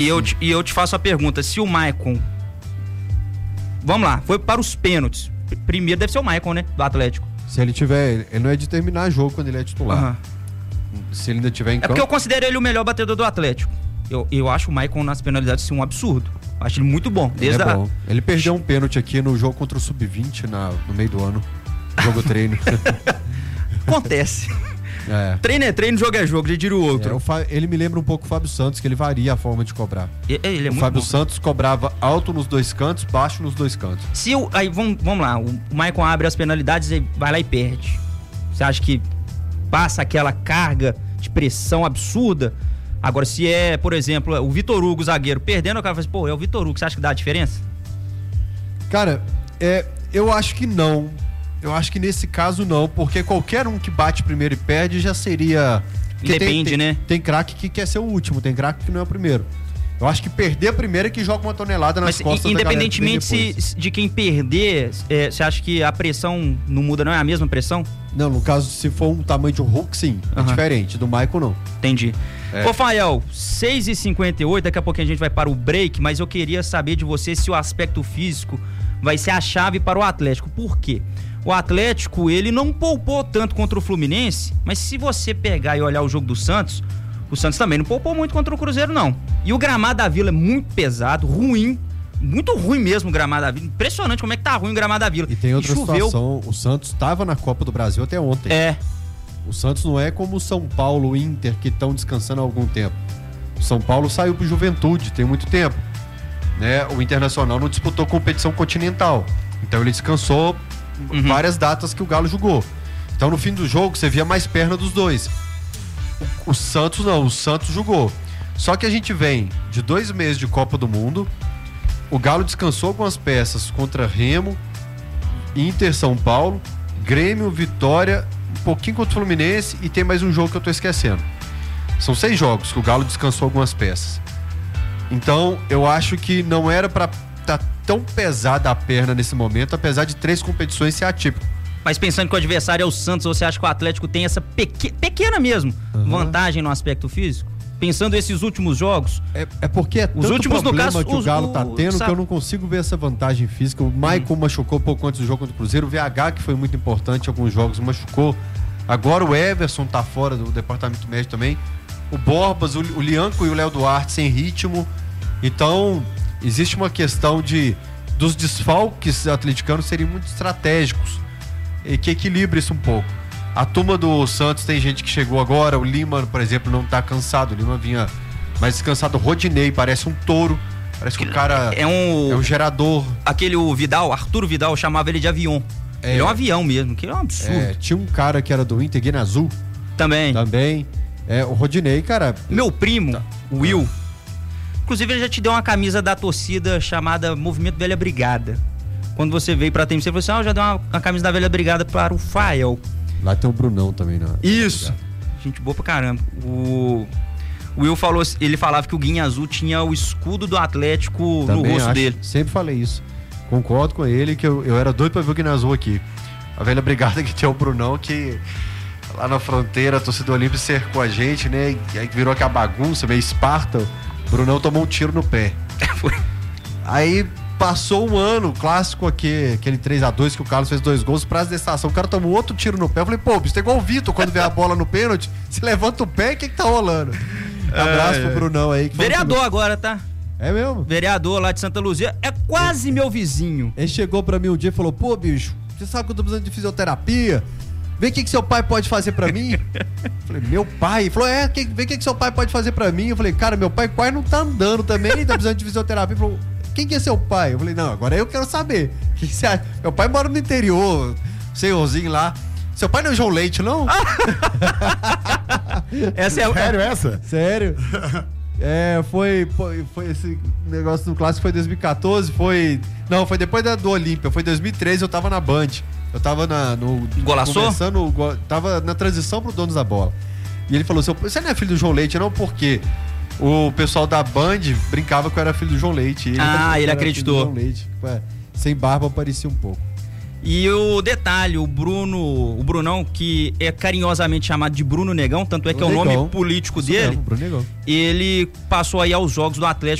E eu te faço a pergunta, se o Maicon... Vamos lá, foi para os pênaltis. Primeiro deve ser o Maicon, né? Do Atlético. Se ele tiver... Ele não é de terminar jogo quando ele é titular. Se ele ainda tiver em campo... É porque eu considero ele o melhor batedor do Atlético. Eu acho o Maicon nas penalidades assim, um absurdo. Eu acho ele muito bom. Ele é bom. Ele perdeu um pênalti aqui no jogo contra o Sub-20 no meio do ano. Jogo treino. Acontece. Treino é treino, jogo é jogo, já diria o outro. Ele me lembra um pouco o Fábio Santos, que ele varia a forma de cobrar. Ele é o muito Fábio bom. Santos cobrava alto nos dois cantos, baixo nos dois cantos. Aí vamos lá, o Maicon abre as penalidades e vai lá e perde. Você acha que passa aquela carga de pressão absurda? Agora, se é, por exemplo, o Vitor Hugo, zagueiro, perdendo, o cara fala assim, pô, é o Vitor Hugo, você acha que dá a diferença? Cara, eu acho que não. Eu acho que nesse caso não, porque qualquer um que bate primeiro e perde já seria... Depende, né? Tem craque que quer ser o último, tem craque que não é o primeiro. Eu acho que perder a primeira é que joga uma tonelada nas costas da galera. Independentemente de quem perder, você acha que a pressão não muda, não é a mesma pressão? Não, no caso, se for um tamanho de um Hulk, sim. É diferente. Do Maicon, não. Entendi. Ô, Fael, 6h58, daqui a pouquinho a gente vai para o break, mas eu queria saber de você se o aspecto físico vai ser a chave para o Atlético. Por quê? O Atlético, ele não poupou tanto contra o Fluminense, mas se você pegar e olhar o jogo do Santos, o Santos também não poupou muito contra o Cruzeiro, não. E o gramado da Vila é muito pesado, ruim, muito ruim mesmo o gramado da Vila. Impressionante como é que tá ruim o gramado da Vila. E tem outra situação, o Santos estava na Copa do Brasil até ontem. O Santos não é como o São Paulo, o Inter, que estão descansando há algum tempo. O São Paulo saiu pro Juventude, tem muito tempo. Né? O Internacional não disputou competição continental. Então ele descansou várias datas que o Galo jogou. Então no fim do jogo você via mais perna dos dois. O Santos não, o Santos jogou. Só que a gente vem de 2 meses de Copa do Mundo. O Galo descansou algumas peças contra Remo, Inter, São Paulo, Grêmio, Vitória, um pouquinho contra o Fluminense e tem mais um jogo que eu tô esquecendo. São 6 jogos que o Galo descansou algumas peças. Então eu acho que não era pra tá tão pesada a perna nesse momento, apesar de 3 competições ser atípico. Mas pensando que o adversário é o Santos, você acha que o Atlético tem essa pequena mesmo vantagem no aspecto físico? Pensando esses últimos jogos. É porque tanto os últimos, problema no caso, que o Galo tá tendo que eu não consigo ver essa vantagem física. O Maicon machucou pouco antes do jogo contra o Cruzeiro. O VH, que foi muito importante em alguns jogos, machucou. Agora o Everson tá fora do departamento médico também. O Borbas, o Lianco e o Léo Duarte sem ritmo. Então, existe uma questão dos desfalques atleticanos serem muito estratégicos e que equilibra isso um pouco. A turma do Santos tem gente que chegou agora, o Lima, por exemplo, não tá cansado. O Lima vinha mais descansado. O Rodinei parece um touro. Parece que o cara é um gerador. O Vidal, Arturo Vidal, chamava ele de avião. Ele é um avião mesmo, que é um absurdo. Tinha um cara que era do Inter, Guiana Azul. Também. O Rodinei, cara... Meu primo, o Will, inclusive ele já te deu uma camisa da torcida chamada Movimento Velha Brigada. Quando você veio pra TMC, você falou assim, eu já dei uma camisa da Velha Brigada para o Fael. Lá tem o Brunão também, né? Isso. Gente boa pra caramba. O Will falou, ele falava que o Guinha Azul tinha o escudo do Atlético também no rosto dele. Sempre falei isso. Concordo com ele que eu era doido pra ver o Guinha Azul aqui. A Velha Brigada que tinha o Brunão, que lá na fronteira, a torcida Olímpia cercou a gente, né? E aí virou aquela bagunça, meio Esparta. O Brunão tomou um tiro no pé. Aí passou um ano, clássico aqui, aquele 3x2 que o Carlos fez 2 gols, prazo da estação, o cara tomou outro tiro no pé. Eu falei, pô, bicho, tem igual o Vitor, quando vê a bola no pênalti, se levanta o pé, o que tá rolando? Abraço pro Brunão aí. Vereador agora, tá? É mesmo? Vereador lá de Santa Luzia, é quase meu vizinho. Ele chegou pra mim um dia e falou, pô, bicho, você sabe que eu tô precisando de fisioterapia? Vê o que seu pai pode fazer pra mim. Eu falei, meu pai? Ele falou, vê o que seu pai pode fazer pra mim. Eu falei, cara, meu pai quase não tá andando também, tá precisando de fisioterapia. Ele falou, quem que é seu pai? Eu falei, não, agora eu quero saber. O que você acha? Meu pai mora no interior, senhorzinho lá. Seu pai não é João Leite, não? Sério essa? Sério. Foi esse negócio do clássico, foi 2014, foi depois do Olímpia, foi 2013, eu tava na Band. Eu tava no Golaçou? Tava na transição pro Donos da Bola. E ele falou, você não é filho do João Leite, não? Porque o pessoal da Band brincava que eu era filho do João Leite. Ele acreditou. João Leite. Sem barba parecia um pouco. E o detalhe, o Brunão, que é carinhosamente chamado de Bruno Negão, tanto é que é o nome político dele, ele passou aí aos Jogos do Atlético